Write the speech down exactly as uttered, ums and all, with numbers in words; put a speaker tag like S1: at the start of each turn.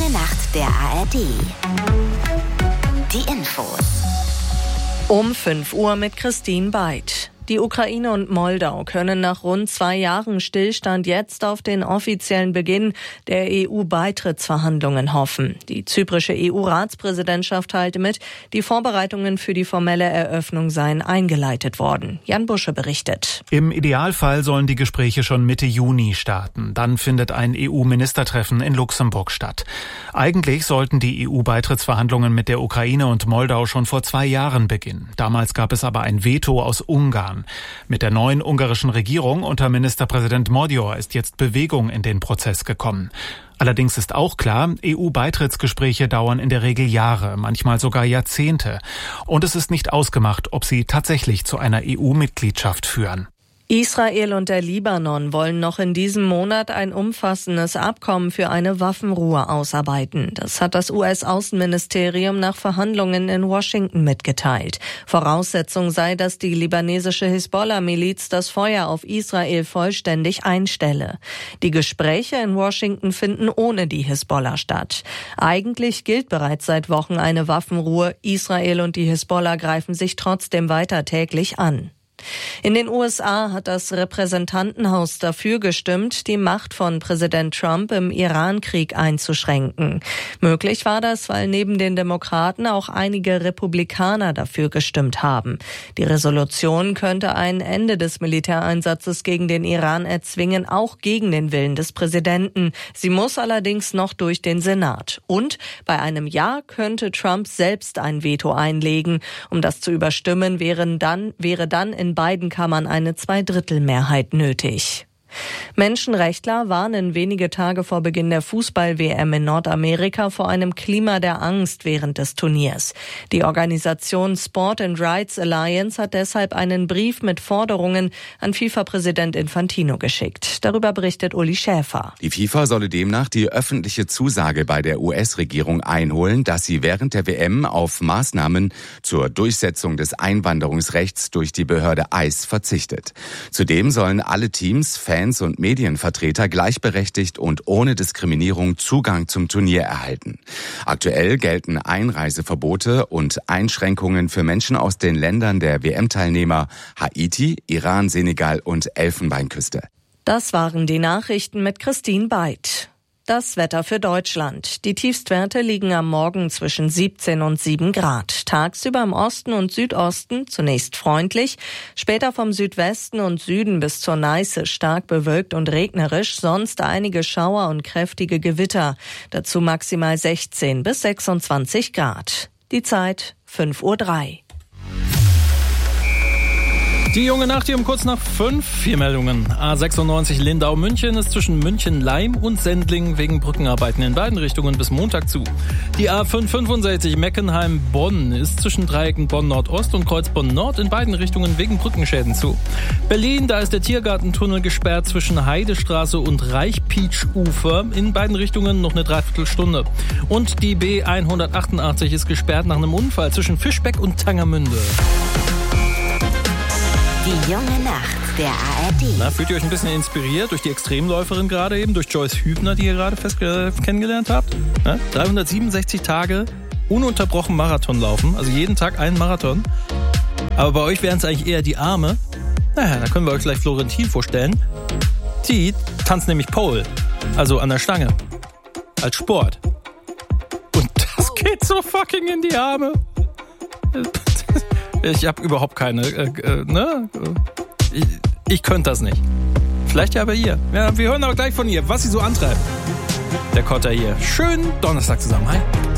S1: junge Nacht der A R D. Die Infos.
S2: Um fünf Uhr mit Christine Beid. Die Ukraine und Moldau können nach rund zwei Jahren Stillstand jetzt auf den offiziellen Beginn der E U-Beitrittsverhandlungen hoffen. Die zyprische E U-Ratspräsidentschaft teilte mit, die Vorbereitungen für die formelle Eröffnung seien eingeleitet worden. Jan Busche berichtet.
S3: Im Idealfall sollen die Gespräche schon Mitte Juni starten. Dann findet ein E U-Ministertreffen in Luxemburg statt. Eigentlich sollten die E U-Beitrittsverhandlungen mit der Ukraine und Moldau schon vor zwei Jahren beginnen. Damals gab es aber ein Veto aus Ungarn. Mit der neuen ungarischen Regierung unter Ministerpräsident Magyar ist jetzt Bewegung in den Prozess gekommen. Allerdings ist auch klar, E U-Beitrittsgespräche dauern in der Regel Jahre, manchmal sogar Jahrzehnte. Und es ist nicht ausgemacht, ob sie tatsächlich zu einer E U-Mitgliedschaft führen.
S2: Israel und der Libanon wollen noch in diesem Monat ein umfassendes Abkommen für eine Waffenruhe ausarbeiten. Das hat das U S-Außenministerium nach Verhandlungen in Washington mitgeteilt. Voraussetzung sei, dass die libanesische Hisbollah-Miliz das Feuer auf Israel vollständig einstelle. Die Gespräche in Washington finden ohne die Hisbollah statt. Eigentlich gilt bereits seit Wochen eine Waffenruhe. Israel und die Hisbollah greifen sich trotzdem weiter täglich an. In den U S A hat das Repräsentantenhaus dafür gestimmt, die Macht von Präsident Trump im Iran-Krieg einzuschränken. Möglich war das, weil neben den Demokraten auch einige Republikaner dafür gestimmt haben. Die Resolution könnte ein Ende des Militäreinsatzes gegen den Iran erzwingen, auch gegen den Willen des Präsidenten. Sie muss allerdings noch durch den Senat. Und bei einem Ja könnte Trump selbst ein Veto einlegen. Um das zu überstimmen, wären dann, wäre dann in In beiden Kammern eine Zweidrittelmehrheit nötig. Menschenrechtler warnen wenige Tage vor Beginn der Fußball-W M in Nordamerika vor einem Klima der Angst während des Turniers. Die Organisation Sport and Rights Alliance hat deshalb einen Brief mit Forderungen an FIFA-Präsident Infantino geschickt. Darüber berichtet Uli Schäfer.
S4: Die FIFA solle demnach die öffentliche Zusage bei der U S-Regierung einholen, dass sie während der W M auf Maßnahmen zur Durchsetzung des Einwanderungsrechts durch die Behörde I C E verzichtet. Zudem sollen alle Teams, Fans und Medienvertreter gleichberechtigt und ohne Diskriminierung Zugang zum Turnier erhalten. Aktuell gelten Einreiseverbote und Einschränkungen für Menschen aus den Ländern der W M-Teilnehmer Haiti, Iran, Senegal und Elfenbeinküste.
S2: Das waren die Nachrichten mit Christine Beid. Das Wetter für Deutschland. Die Tiefstwerte liegen am Morgen zwischen siebzehn und sieben Grad. Tagsüber im Osten und Südosten zunächst freundlich, später vom Südwesten und Süden bis zur Neiße stark bewölkt und regnerisch, sonst einige Schauer und kräftige Gewitter. Dazu maximal sechzehn bis sechsundzwanzig Grad. Die Zeit fünf Uhr drei.
S5: Die junge Nacht hier um kurz nach fünf. Vier Meldungen. A sechsundneunzig Lindau-München ist zwischen München-Leim und Sendling wegen Brückenarbeiten in beiden Richtungen bis Montag zu. Die A fünf fünfundsechzig Meckenheim-Bonn ist zwischen Dreiecken Bonn-Nordost und Kreuz Bonn-Nord in beiden Richtungen wegen Brückenschäden zu. Berlin, da ist der Tiergartentunnel gesperrt zwischen Heidestraße und Reichpietsch-Ufer. In beiden Richtungen noch eine Dreiviertelstunde. Und die B hundertachtundachtzig ist gesperrt nach einem Unfall zwischen Fischbeck und Tangermünde.
S1: Die junge Nacht der A R D.
S5: Na, fühlt ihr euch ein bisschen inspiriert durch die Extremläuferin gerade eben, durch Joyce Hübner, die ihr gerade fest äh, kennengelernt habt? Na, dreihundertsiebenundsechzig Tage ununterbrochen Marathon laufen, also jeden Tag einen Marathon. Aber bei euch wären es eigentlich eher die Arme. Naja, da können wir euch gleich Florentin vorstellen. Die tanzt nämlich Pole, also an der Stange, als Sport. Und das geht so fucking in die Arme. Ich habe überhaupt keine, äh, äh, ne? Ich, ich könnte das nicht. Vielleicht ja aber ihr. Ja, wir hören aber gleich von ihr, was sie so antreibt. Der Kotter hier. Schönen Donnerstag zusammen. Hi.